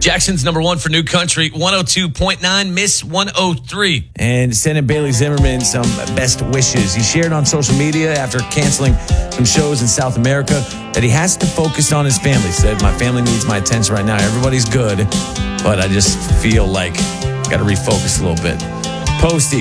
Jackson's number one for New Country, 102.9, Miss 103. And sending Bailey Zimmerman some best wishes. He shared on social media after canceling some shows in South America that he has to focus on his family. He said, my family needs my attention right now. Everybody's good, but I just feel like I got to refocus a little bit. Posty,